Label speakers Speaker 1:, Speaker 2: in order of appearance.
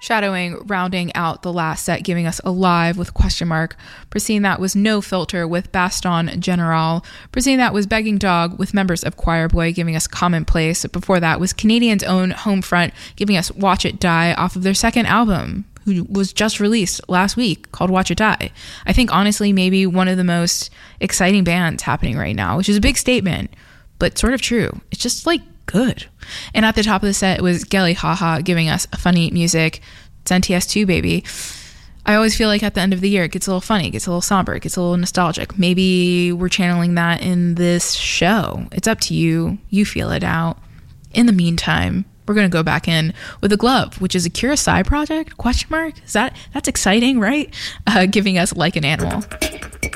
Speaker 1: Shadowing rounding out the last set, giving us Alive with Question Mark. Preceding that was No Filter with Baston General. Preceding that was Begging Dog with members of Choir Boy, giving us Commonplace. Before that was Canadians' own Homefront, giving us Watch It Die off of their second album, who was just released last week, called Watch It Die. I think, honestly, maybe one of the most exciting bands happening right now, which is a big statement, but sort of true. It's just, like, good. And at the top of the set was Gelly Haha giving us funny music. It's NTS2, baby. I always feel like at the end of the year it gets a little funny, it gets a little somber, it gets a little nostalgic. Maybe we're channeling that in this show. It's up to you. You feel it out. In the meantime, we're going to go back in with The Glove, which is a Kira Sai project? Question mark? That's exciting, right? Giving us Like an Animal.